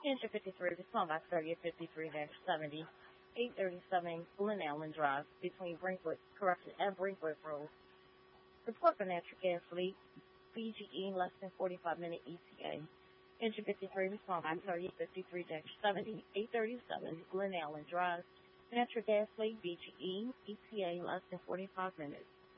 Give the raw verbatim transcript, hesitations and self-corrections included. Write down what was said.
Engine fifty-three, respond by thirty fifty-three seventy, eight thirty-seven Glen Allen Drive between Brinkwood, correction, and Brinkwood Road. Report for natural gas leak, B G E less than forty-five minute E T A. Engine fifty-three, respond by thirty fifty-three seventy, eight thirty-seven Glen Allen Drive. Natural gas leak, B G E, E T A less than forty-five minutes.